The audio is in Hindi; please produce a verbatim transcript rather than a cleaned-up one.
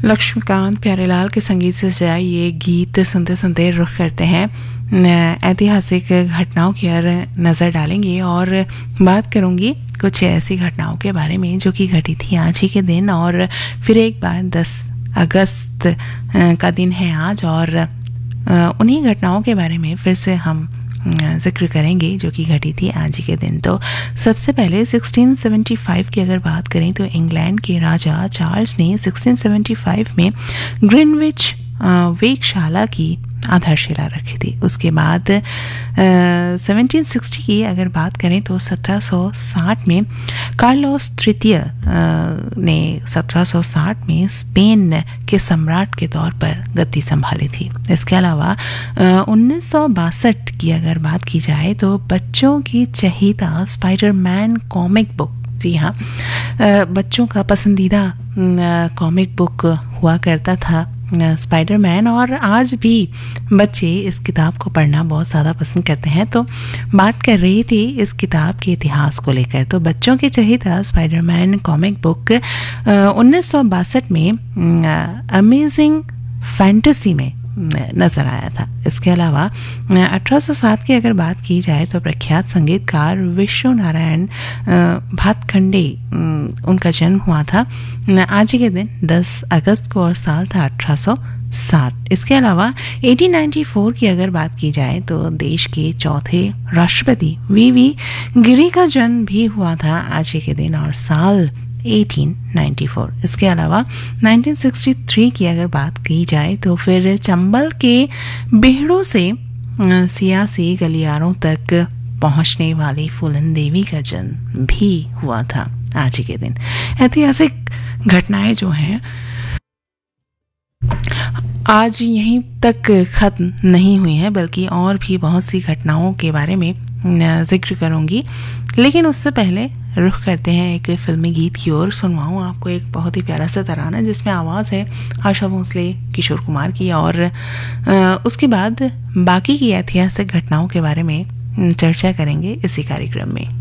लक्ष्मीकांत प्यारेलाल के संगीत से सजा ये गीत सुनते सुनते रुख करते हैं ऐतिहासिक घटनाओं की ओर नज़र डालेंगे और बात करूंगी कुछ ऐसी घटनाओं के बारे में जो कि घटी थी आज ही के दिन। और फिर एक बार दस अगस्त का दिन है आज और उन्हीं घटनाओं के बारे में फिर से हम जिक्र करेंगे जो कि घटी थी आज ही के दिन। तो सबसे पहले सोलह सौ पचहत्तर की अगर बात करें तो इंग्लैंड के राजा चार्ल्स ने सोलह सौ पचहत्तर में ग्रीनविच वेधशाला की आधारशिला रखी थी। उसके बाद सत्रह सौ साठ की अगर बात करें तो सत्रह सौ साठ में कार्लोस तृतीय ने सत्रह सौ साठ में स्पेन के सम्राट के तौर पर गद्दी संभाली थी। इसके अलावा उन्नीस सौ बासठ की अगर बात की जाए तो बच्चों की चहेता स्पाइडरमैन कॉमिक बुक, जी हाँ, बच्चों का पसंदीदा कॉमिक बुक हुआ करता था स्पाइडरमैन, और आज भी बच्चे इस किताब को पढ़ना बहुत ज़्यादा पसंद करते हैं। तो बात कर रही थी इस किताब के इतिहास को लेकर। तो बच्चों की चहेता स्पाइडरमैन कॉमिक बुक उन्नीस सौ बासठ में अमेजिंग फैंटेसी में नज़र आया था। इसके अलावा अठारह सौ सात की अगर बात की जाए तो प्रख्यात संगीतकार विश्व नारायण भातखंडे, उनका जन्म हुआ था आज ही के दिन दस अगस्त को और साल था अठारह सौ सात। इसके अलावा अठारह सौ चौरानवे की अगर बात की जाए तो देश के चौथे राष्ट्रपति वी वी गिरी का जन्म भी हुआ था आज ही के दिन और साल अठारह सौ चौरानवे। इसके अलावा उन्नीस सौ तिरसठ की अगर बात की जाए तो फिर चंबल के बेहड़ों से सियासी गलियारों तक पहुंचने वाली फूलन देवी का जन्म भी हुआ था आज ही के दिन। ऐतिहासिक घटनाएं जो हैं आज यहीं तक खत्म नहीं हुई हैं, बल्कि और भी बहुत सी घटनाओं के बारे में जिक्र करूंगी। लेकिन उससे पहले रुख करते हैं एक फिल्मी गीत की ओर। सुनवाऊँ आपको एक बहुत ही प्यारा सा तराना जिसमें आवाज़ है आशा भोसले, किशोर कुमार की, और उसके बाद बाकी की ऐतिहासिक घटनाओं के बारे में चर्चा करेंगे इसी कार्यक्रम में।